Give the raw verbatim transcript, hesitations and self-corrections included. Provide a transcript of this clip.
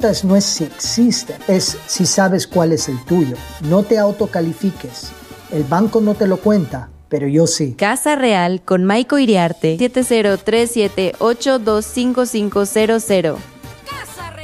pregunta no es si existe, es si sabes cuál es el tuyo. No te autocalifiques. El banco no te lo cuenta, pero yo sí. Casa Real con Maico Iriarte, siete cero tres siete ocho dos cinco cinco cero cero.